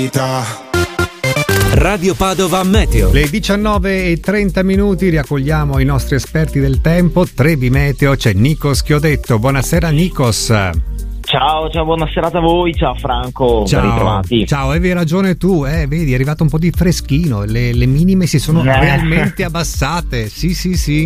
Radio Padova Meteo. Le 19:30 riaccogliamo i nostri esperti del tempo. Trebi Meteo, c'è Nikos Chiodetto. Buonasera Nikos. Ciao, buona serata a voi, ciao Franco, ben ritrovati. Ciao, avevi ragione tu, vedi, è arrivato un po' di freschino, le minime si sono realmente abbassate, sì. Sì,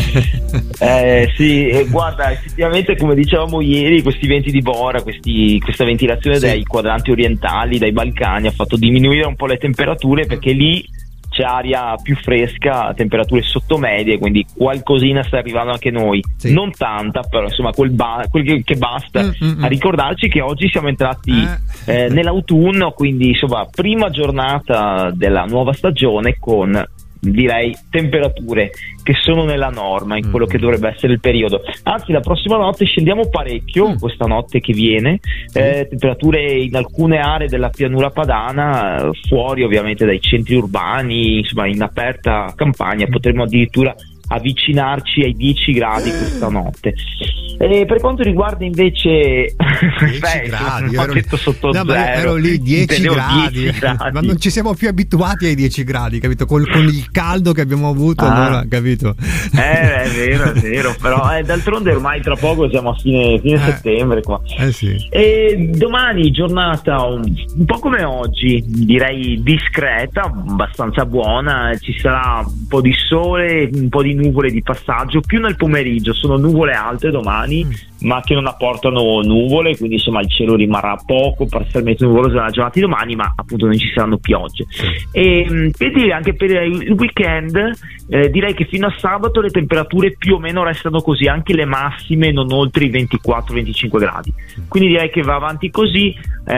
guarda, effettivamente come dicevamo ieri, questi venti di Bora, questa ventilazione dai quadranti orientali, dai Balcani, ha fatto diminuire un po' le temperature, perché lì c'è aria più fresca, temperature sottomedie, quindi qualcosina sta arrivando anche noi, non tanta, però insomma quel che basta a ricordarci che oggi siamo entrati nell'autunno, quindi insomma prima giornata della nuova stagione con, direi, temperature che sono nella norma, in quello che dovrebbe essere il periodo. Anzi, la prossima notte scendiamo parecchio, questa notte che viene, temperature in alcune aree della pianura padana, fuori ovviamente dai centri urbani, insomma in aperta campagna, potremmo addirittura avvicinarci ai 10 gradi questa notte. E per quanto riguarda invece 10 gradi, ero lì 10 gradi, ma non ci siamo più abituati ai 10 gradi, capito? Con il caldo che abbiamo avuto, allora, capito? È vero, però d'altronde ormai tra poco siamo a fine settembre qua. E domani giornata un po' come oggi, direi discreta, abbastanza buona, ci sarà un po' di sole, un po' di nuvole di passaggio, più nel pomeriggio, sono nuvole alte domani, ma che non apportano nuvole, quindi insomma il cielo rimarrà poco, parzialmente nuvoloso nella giornata di domani, ma appunto non ci saranno piogge. E per dire, anche per il weekend, direi che fino a sabato le temperature più o meno restano così, anche le massime non oltre i 24-25 gradi, quindi direi che va avanti così.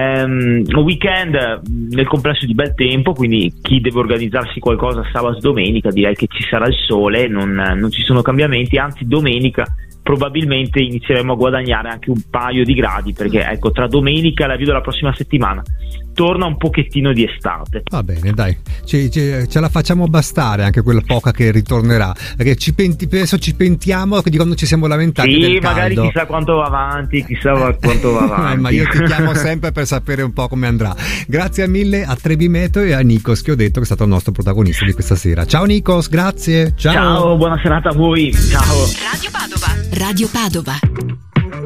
Weekend nel complesso di bel tempo, quindi chi deve organizzarsi qualcosa sabato e domenica, direi che ci sarà il sole, non ci sono cambiamenti, anzi domenica probabilmente inizieremo a guadagnare anche un paio di gradi, perché ecco, tra domenica e l'avvio della prossima settimana torna un pochettino di estate. Va bene, dai, ce la facciamo bastare anche quella poca che ritornerà, perché adesso ci pentiamo di quando ci siamo lamentati del caldo. Magari chissà quanto va avanti, ma io ti chiamo sempre per sapere un po' come andrà. Grazie mille a Trebi Meteo e a Nikos Chiodetto, che è stato il nostro protagonista di questa sera. Ciao Nikos, grazie. Ciao, buona serata a voi. Ciao. Radio Padova.